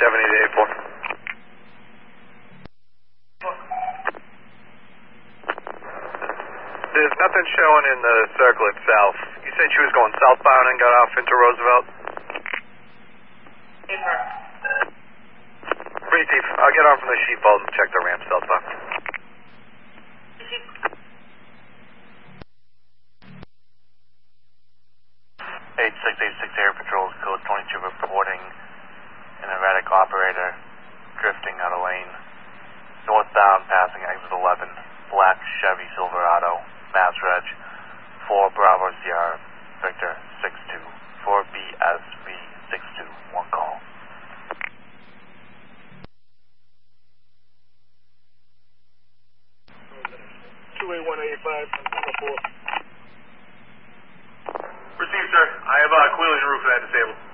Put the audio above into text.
70 to 84. There's nothing showing in the circle itself. You said she was going southbound and got off into Roosevelt? Free Thief, I'll get on from the sheepfold and check the ramp southbound. 8686 Air Patrol, code 22, reporting an erratic operator drifting out of lane. Northbound, passing exit 11, black Chevy Silverado, Mass Reg, 4 Bravo Sierra, Victor 62, 4 BSV 62, 1 call. Received, sir. I have a cooling roof that disabled.